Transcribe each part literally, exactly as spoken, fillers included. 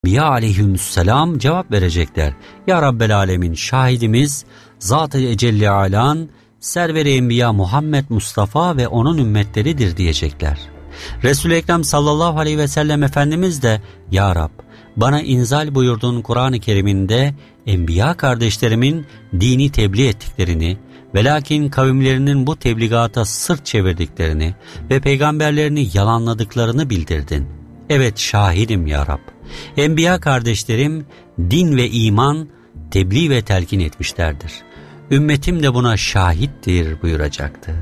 Enbiya aleyhisselam cevap verecekler. Ya Rabbel Alemin, şahidimiz Zat-ı Ecelle Alan, Server-i Enbiya Muhammed Mustafa ve onun ümmetleridir diyecekler. Resul-i Ekrem sallallahu aleyhi ve sellem Efendimiz de Ya Rab, bana inzal buyurduğun Kur'an-ı Kerim'inde Enbiya kardeşlerimin dini tebliğ ettiklerini ve lakin kavimlerinin bu tebligata sırt çevirdiklerini ve peygamberlerini yalanladıklarını bildirdin. Evet şahidim Ya Rab. Enbiya kardeşlerim din ve iman tebliğ ve telkin etmişlerdir. Ümmetim de buna şahittir buyuracaktır.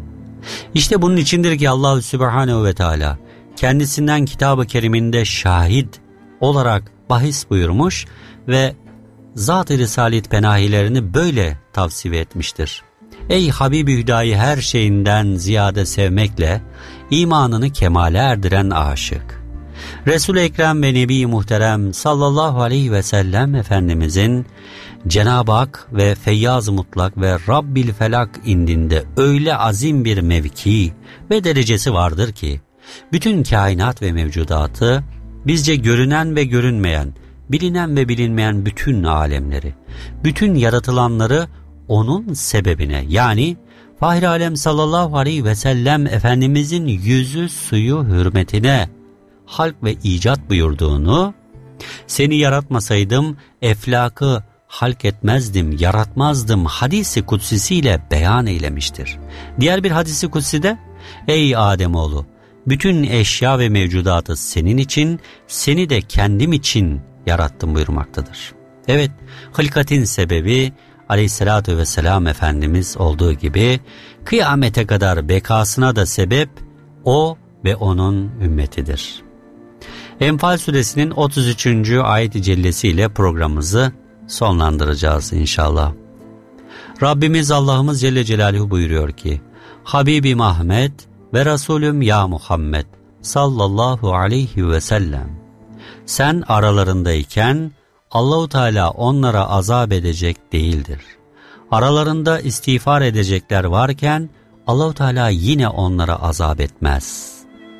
İşte bunun içindir ki Allah Sübhanehu ve Teala kendisinden Kitab-ı Kerim'inde şahit olarak bahis buyurmuş ve Zat-ı Risalet penahilerini böyle tavsiye etmiştir. Ey Habibi Hüda'yı her şeyinden ziyade sevmekle imanını kemale erdiren aşık. Resul-i Ekrem ve Nebi-i Muhterem sallallahu aleyhi ve sellem Efendimizin Cenab-ı Hak ve Feyyaz-ı Mutlak ve Rabbil Felak indinde öyle azim bir mevki ve derecesi vardır ki bütün kainat ve mevcudatı, bizce görünen ve görünmeyen, bilinen ve bilinmeyen bütün alemleri, bütün yaratılanları onun sebebine, yani Fahri Alem sallallahu aleyhi ve sellem Efendimizin yüzü suyu hürmetine halk ve icat buyurduğunu, seni yaratmasaydım eflakı halk etmezdim, yaratmazdım hadisi kutsisiyle beyan eylemiştir. Diğer bir hadisi kutside, ey Ademoğlu, bütün eşya ve mevcudatı senin için, seni de kendim için yarattım buyurmaktadır. Evet, hılkatin sebebi aleyhissalatü vesselam Efendimiz olduğu gibi kıyamete kadar bekasına da sebep o ve onun ümmetidir. Enfal suresinin otuz üçüncü ayet-i cellesiyle programımızı sonlandıracağız inşallah. Rabbimiz Allah'ımız Celle Celaluhu buyuruyor ki, Habibim Ahmet ve Resulüm ya Muhammed sallallahu aleyhi ve sellem, sen aralarındayken Allahu Teala onlara azap edecek değildir. Aralarında istiğfar edecekler varken Allahu Teala yine onlara azap etmez.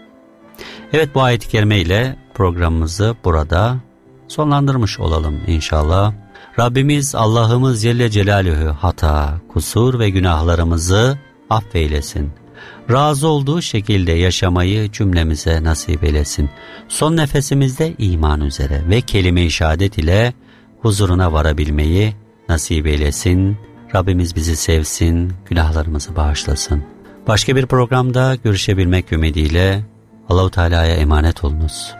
Evet, bu ayet-i kerime ile programımızı burada sonlandırmış olalım inşallah. Rabbimiz Allah'ımız Celle Celaluhu hata, kusur ve günahlarımızı affeylesin. Razı olduğu şekilde yaşamayı cümlemize nasip eylesin. Son nefesimizde iman üzere ve kelime-i şehadet ile huzuruna varabilmeyi nasip eylesin. Rabbimiz bizi sevsin, günahlarımızı bağışlasın. Başka bir programda görüşebilmek ümidiyle Allah-u Teala'ya emanet olunuz.